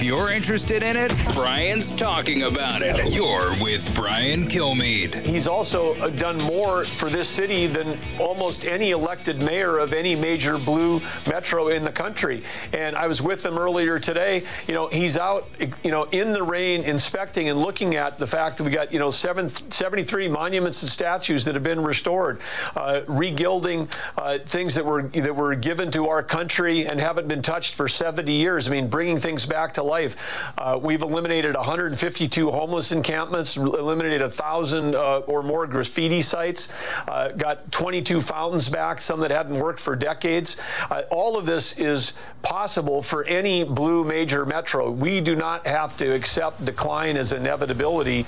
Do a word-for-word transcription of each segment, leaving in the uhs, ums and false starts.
If you're interested in it, Brian's talking about it. You're with Brian Kilmeade. He's also done more for this city than almost any elected mayor of any major blue metro in the country. And I was with him earlier today. You know, he's out, you know, in the rain, inspecting and looking at the fact that we got, you know, seven, seventy-three monuments and statues that have been restored, uh, regilding uh, things that were that were given to our country and haven't been touched for seventy years. I mean, bringing things back to life. Uh, we've eliminated one hundred fifty-two homeless encampments, eliminated a thousand uh, or more graffiti sites, uh, got twenty-two fountains back, some that hadn't worked for decades. Uh, all of this is possible for any blue major metro. We do not have to accept decline as inevitability.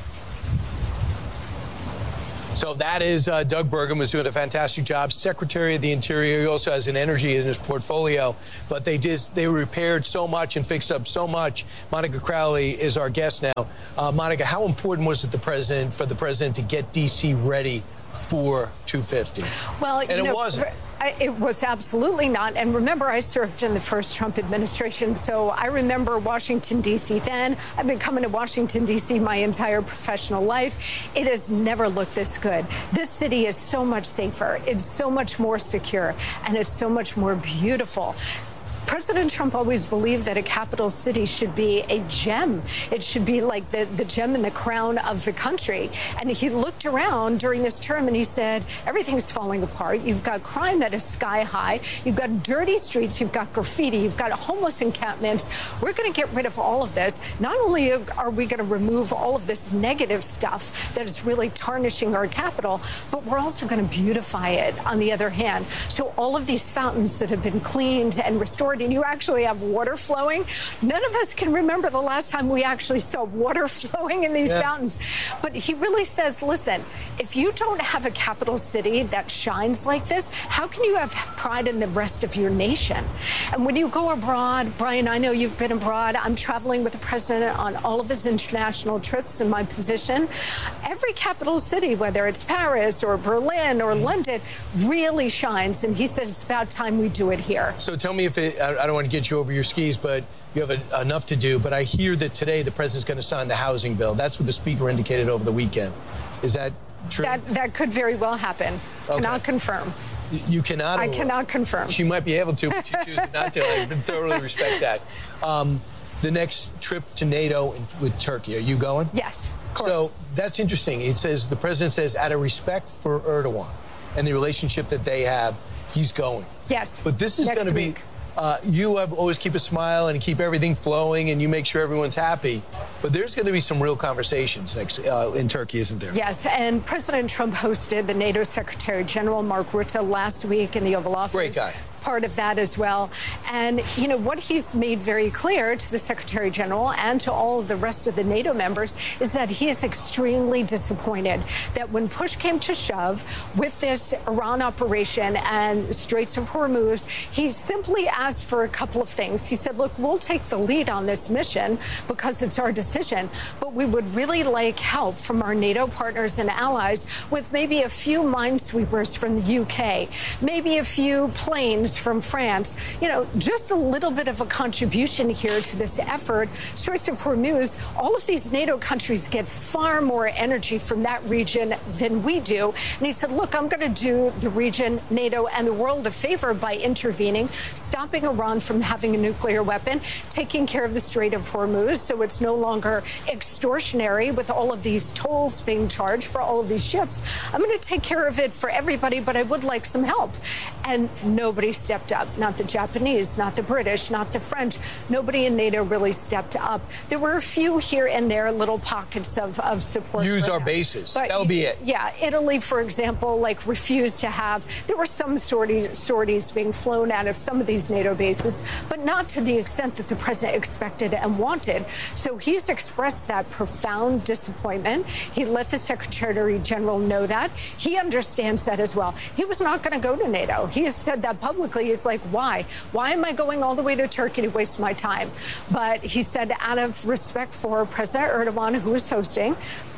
So that is uh, Doug Burgum, was doing a fantastic job. Secretary of the Interior. He also has an energy in his portfolio. But they just they repaired so much and fixed up so much. Monica Crowley is our guest now. Uh, Monica, how important was it the president for the president to get D C ready for two fifty? Well, and you it know, wasn't. It was absolutely not. And remember, I served in the first Trump administration, so I remember Washington, D C then. I've been coming to Washington, D C my entire professional life. It has never looked this good. This city is so much safer. It's so much more secure, and it's so much more beautiful. President Trump always believed that a capital city should be a gem. It should be like the, the gem in the crown of the country. And he looked around during this term and he said, everything's falling apart. You've got crime that is sky high. You've got dirty streets. You've got graffiti. You've got homeless encampments. We're going to get rid of all of this. Not only are we going to remove all of this negative stuff that is really tarnishing our capital, but we're also going to beautify it on the other hand. So all of these fountains that have been cleaned and restored, and you actually have water flowing. None of us can remember the last time we actually saw water flowing in these yeah. fountains. But he really says, listen, if you don't have a capital city that shines like this, how can you have pride in the rest of your nation? And when you go abroad, Brian, I know you've been abroad. I'm traveling with the president on all of his international trips in my position. Every capital city, whether it's Paris or Berlin or London, really shines. And he says it's about time we do it here. So tell me if it, I don't want to get you over your skis, but you have a, enough to do. But I hear that today the president's going to sign the housing bill. That's what the speaker indicated over the weekend. Is that true? That, that could very well happen. Okay. Cannot confirm. You cannot? I cannot confirm. She might be able to, but she chooses not to. I thoroughly respect that. Um, the next trip to NATO with Turkey, are you going? Yes, of course. So that's interesting. It says, the president says, out of respect for Erdogan and the relationship that they have, he's going. Yes. But this is going to be... Uh, you have always keep a smile and keep everything flowing, and you make sure everyone's happy. But there's going to be some real conversations next uh, in Turkey, isn't there? Yes, and President Trump hosted the NATO Secretary General Mark Rutte last week in the Oval Office. Great guy. Part of that as well. And, you know, what he's made very clear to the Secretary General and to all of the rest of the NATO members is that he is extremely disappointed that when push came to shove with this Iran operation and Straits of Hormuz, he simply asked for a couple of things. He said, look, we'll take the lead on this mission because it's our decision, but we would really like help from our NATO partners and allies with maybe a few minesweepers from the U K, maybe a few planes from France, you know, just a little bit of a contribution here to this effort. Straits of Hormuz, all of these NATO countries get far more energy from that region than we do. And he said, look, I'm going to do the region, NATO, and the world a favor by intervening, stopping Iran from having a nuclear weapon, taking care of the Strait of Hormuz so it's no longer extortionary with all of these tolls being charged for all of these ships. I'm going to take care of it for everybody, but I would like some help. And nobody stepped up. Not the Japanese, not the British, not the French. Nobody in NATO really stepped up. There were a few here and there, little pockets of, of support. Use our bases. But that'll be it. Yeah. Italy, for example, like refused to have. There were some sorties, sorties being flown out of some of these NATO bases, but not to the extent that the president expected and wanted. So he's expressed that profound disappointment. He let the Secretary General know that. He understands that as well. He was not going to go to NATO. He has said that publicly. Is like, why? Why am I going all the way to Turkey to waste my time? But he said, out of respect for President Erdogan, who is hosting,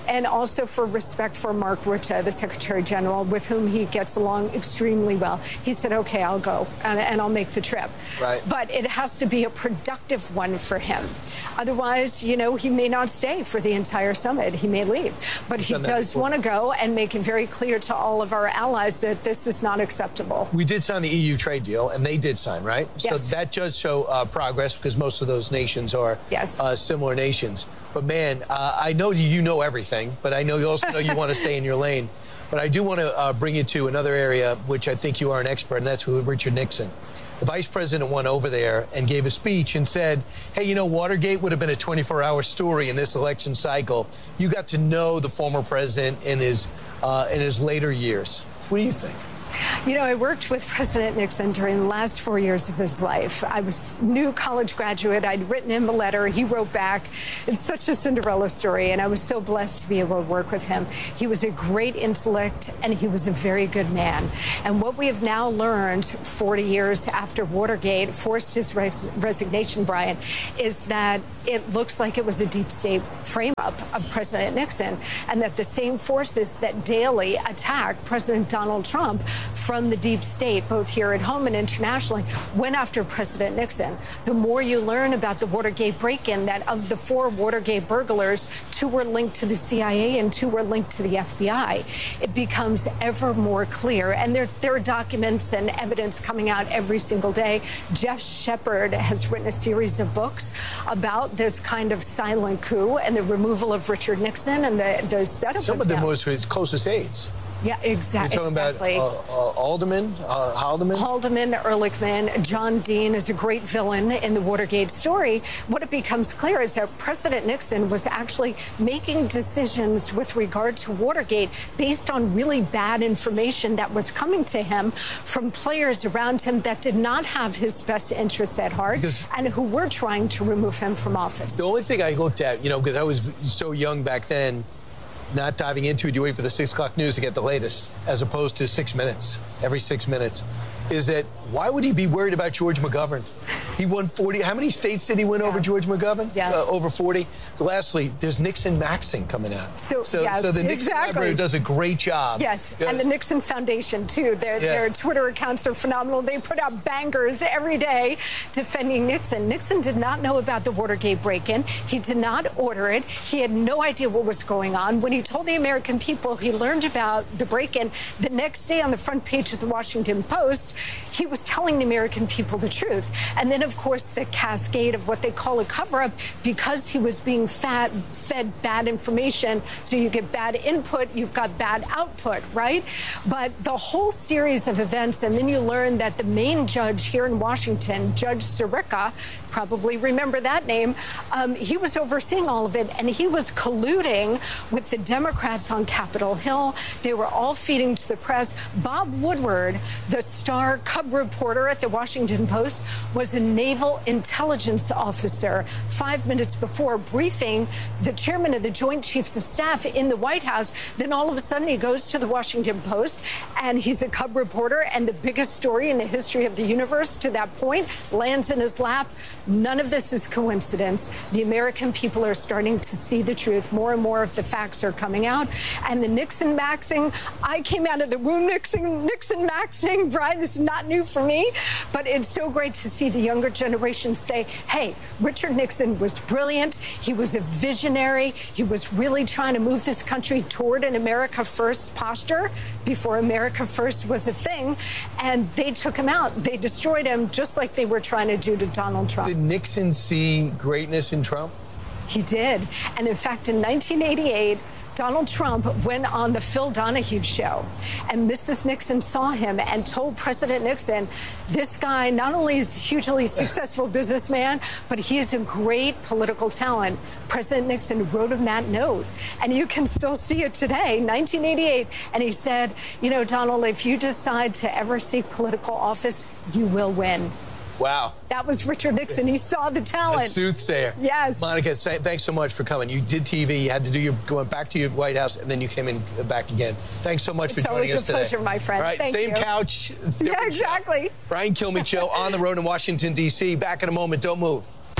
and also for respect for Mark Rutte, the Secretary General, with whom he gets along extremely well. He said, okay, I'll go and, and I'll make the trip. Right. But it has to be a productive one for him. Otherwise, you know, he may not stay for the entire summit. He may leave. But he does want to go and make it very clear to all of our allies that this is not acceptable. We did sign the E U trade deal, and they did sign, right? Yes. So that does show uh, progress, because most of those nations are yes. uh, similar nations. But, man, uh, I know you know everything, but I know you also know you want to stay in your lane. But I do want to uh, bring you to another area, which I think you are an expert, and that's with Richard Nixon. The vice president went over there and gave a speech and said, hey, you know, Watergate would have been a twenty-four hour story in this election cycle. You got to know the former president in his, uh, in his later years. What do you think? You know, I worked with President Nixon during the last four years of his life. I was a new college graduate. I'd written him a letter. He wrote back. It's such a Cinderella story, and I was so blessed to be able to work with him. He was a great intellect, and he was a very good man. And what we have now learned forty years after Watergate forced his res resignation, Brian, is that it looks like it was a deep state frame-up of President Nixon, and that the same forces that daily attack President Donald Trump from the deep state, both here at home and internationally, went after President Nixon. The more you learn about the Watergate break-in, that of the four Watergate burglars, two were linked to the C I A and two were linked to the F B I, it becomes ever more clear. And there, there are documents and evidence coming out every single day. Jeff Shepard has written a series of books about this kind of silent coup and the removal of Richard Nixon and the, the setup Some of, of them them. was his closest aides. Yeah, exactly. You're talking exactly. about uh, uh, Alderman, uh, Haldeman? Haldeman, Ehrlichman, John Dean is a great villain in the Watergate story. What it becomes clear is that President Nixon was actually making decisions with regard to Watergate based on really bad information that was coming to him from players around him that did not have his best interests at heart because and who were trying to remove him from office. The only thing I looked at, you know, because I was so young back then, not diving into it, you wait for the six o'clock news to get the latest, as opposed to six minutes, every six minutes, is that why would he be worried about George McGovern? He won forty. How many states did he win yeah. over George McGovern? Yeah. Uh, over forty. So lastly, there's Nixon Maxing coming out. So, so, yes, so the Nixon exactly. Library does a great job. Yes, yeah. and the Nixon Foundation, too. Their, yeah. their Twitter accounts are phenomenal. They put out bangers every day defending Nixon. Nixon did not know about the Watergate break-in. He did not order it. He had no idea what was going on. When he told the American people he learned about the break-in, the next day on the front page of the Washington Post, he was telling the American people the truth. And then, of course, the cascade of what they call a cover-up, because he was being fat, fed bad information, so you get bad input, you've got bad output, right? But the whole series of events, and then you learn that the main judge here in Washington, Judge Sirica, probably remember that name, um, he was overseeing all of it, and he was colluding with the Democrats on Capitol Hill. They were all feeding to the press. Bob Woodward, the star cub reporter at the Washington Post, was a naval intelligence officer five minutes before briefing the chairman of the Joint Chiefs of Staff in the White House. Then all of a sudden he goes to the Washington Post, and he's a cub reporter, and the biggest story in the history of the universe to that point lands in his lap. None of this is coincidence. The American people are starting to see the truth. More and more of the facts are coming out. And the Nixon maxing, I came out of the womb Nixon, Nixon maxing, Brian, this is not new for me, but it's so great to see the younger generation say, hey, Richard Nixon was brilliant. He was a visionary. He was really trying to move this country toward an America First posture before America First was a thing. And they took him out. They destroyed him just like they were trying to do to Donald Trump. Did Nixon see greatness in Trump? He did. And in fact, in nineteen eighty-eight, Donald Trump went on the Phil Donahue show, and Missus Nixon saw him and told President Nixon, this guy not only is a hugely successful businessman, but he is a great political talent. President Nixon wrote him that note, and you can still see it today, nineteen eighty-eight, and he said, you know, Donald, if you decide to ever seek political office, you will win. Wow. That was Richard Nixon. He saw the talent. A soothsayer. Yes. Monica, thanks so much for coming. You did T V. You had to do your going back to your White House, and then you came in back again. Thanks so much it's for joining us today. It's always a pleasure, my friend. All right, Thank same you. couch. Yeah, exactly. Show. Brian Kilmeade Show on the road in Washington, D C Back in a moment. Don't move.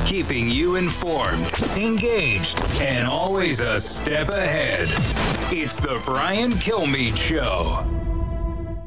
keeping you informed, engaged, and always a step ahead. It's the Brian Kilmeade Show.